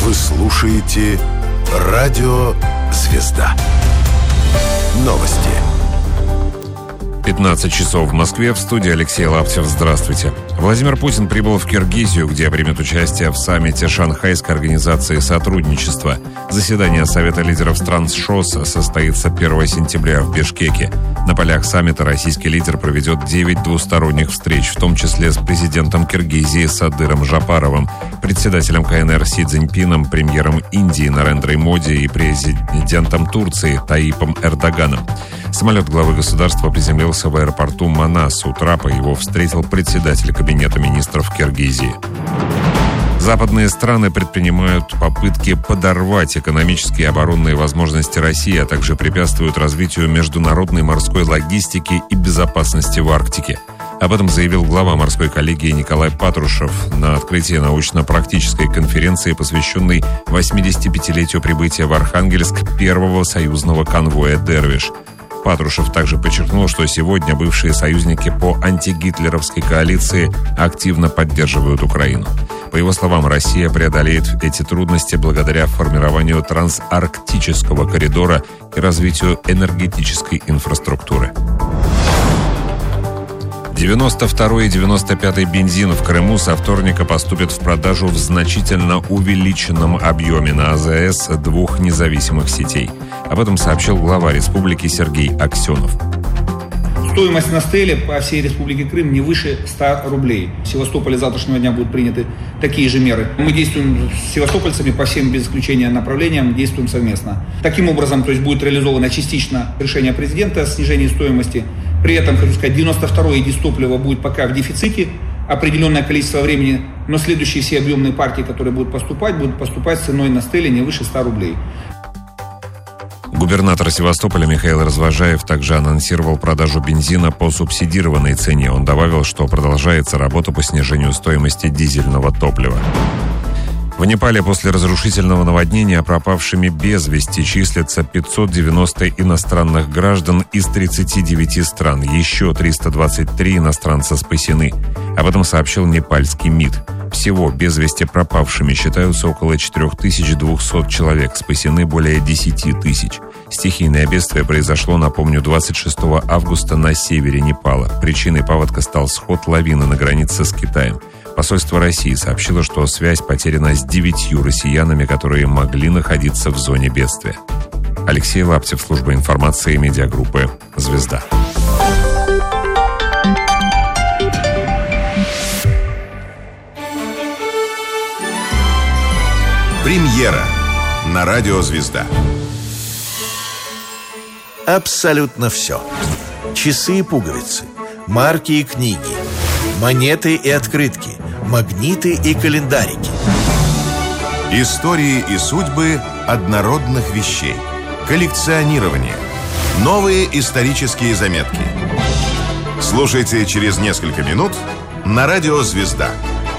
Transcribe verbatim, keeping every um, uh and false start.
Вы слушаете «Радио Звезда». Новости. пятнадцать часов в Москве. В студии Алексей Лаптев. Здравствуйте. Владимир Путин прибыл в Киргизию, где примет участие в саммите Шанхайской организации сотрудничества. Заседание Совета лидеров стран ШОС состоится первого сентября в Бишкеке. На полях саммита российский лидер проведет девять двусторонних встреч, в том числе с президентом Киргизии Садыром Жапаровым, председателем КНР Си Цзиньпином, премьером Индии Нарендрой Моди и президентом Турции Таипом Эрдоганом. Самолет главы государства приземлился в аэропорту Манас. У трапа его встретил председатель Кабинета министров Киргизии. Западные страны предпринимают попытки подорвать экономические и оборонные возможности России, а также препятствуют развитию международной морской логистики и безопасности в Арктике. Об этом заявил глава морской коллегии Николай Патрушев на открытии научно-практической конференции, посвященной восьмидесятипятилетию прибытия в Архангельск первого союзного конвоя «Дервиш». Патрушев также подчеркнул, что сегодня бывшие союзники по антигитлеровской коалиции активно поддерживают Украину. По его словам, Россия преодолеет эти трудности благодаря формированию трансарктического коридора и развитию энергетической инфраструктуры. девяносто второй и девяносто пятый бензин в Крыму со вторника поступит в продажу в значительно увеличенном объеме на АЗС двух независимых сетей. Об этом сообщил глава республики Сергей Аксенов. Стоимость на стеле по всей республике Крым не выше ста рублей. В Севастополе с завтрашнего дня будут приняты такие же меры. Мы действуем с севастопольцами по всем без исключения направлениям, действуем совместно. Таким образом, то есть будет реализовано частично решение президента о снижении стоимости. При этом, хочу сказать, девяносто второй дизтопливо будет пока в дефиците определенное количество времени, но следующие все объемные партии, которые будут поступать, будут поступать с ценой на стеле не выше ста рублей. Губернатор Севастополя Михаил Развожаев также анонсировал продажу бензина по субсидированной цене. Он добавил, что продолжается работа по снижению стоимости дизельного топлива. В Непале после разрушительного наводнения пропавшими без вести числятся пятьсот девяносто иностранных граждан из тридцати девяти стран. Еще триста двадцать три иностранца спасены. Об этом сообщил непальский МИД. Всего без вести пропавшими считаются около четыре тысячи двести человек, спасены более десять тысяч. Стихийное бедствие произошло, напомню, двадцать шестого августа на севере Непала. Причиной паводка стал сход лавины на границе с Китаем. Посольство России сообщило, что связь потеряна с девятью россиянами, которые могли находиться в зоне бедствия. Алексей Лаптев, служба информации медиагруппы «Звезда». Премьера на радио «Звезда». Абсолютно все. Часы и пуговицы, марки и книги, монеты и открытки, магниты и календарики. Истории и судьбы однородных вещей. Коллекционирование. Новые исторические заметки. Слушайте через несколько минут на радио «Звезда».